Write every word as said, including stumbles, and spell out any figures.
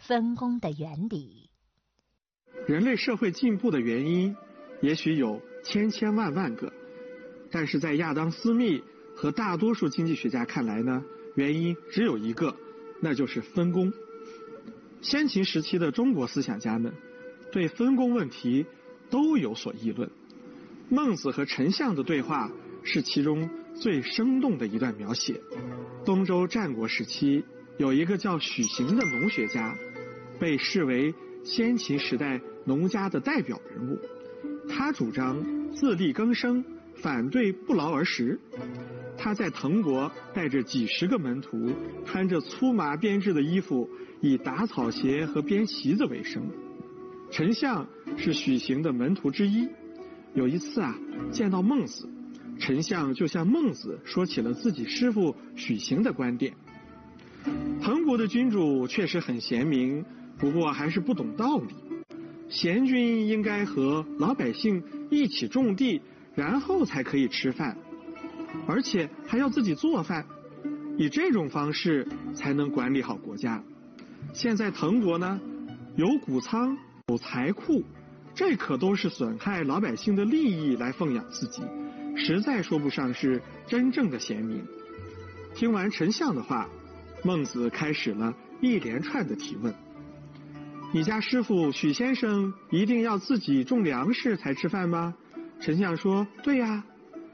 分工的原理。 人类社会进步的原因也许有千千万万个，但是在亚当·斯密和大多数经济学家看来呢，原因只有一个，那就是分工。先秦时期的中国思想家们对分工问题都有所议论，孟子和丞相的对话是其中最生动的一段描写。东周战国时期，有一个叫许行的农学家，被视为先秦时代农家的代表人物。他主张自力更生，反对不劳而食。他在滕国带着几十个门徒，穿着粗麻编制的衣服，以打草鞋和编席子为生。丞相是许行的门徒之一。有一次啊，见到孟子，丞相就向孟子说起了自己师父许行的观点。滕国的君主确实很贤明，不过还是不懂道理。贤君应该和老百姓一起种地，然后才可以吃饭，而且还要自己做饭，以这种方式才能管理好国家。现在滕国呢，有谷仓，有财库，这可都是损害老百姓的利益来奉养自己，实在说不上是真正的贤明。听完丞相的话，孟子开始了一连串的提问。你家师傅许先生一定要自己种粮食才吃饭吗？丞相说，对呀。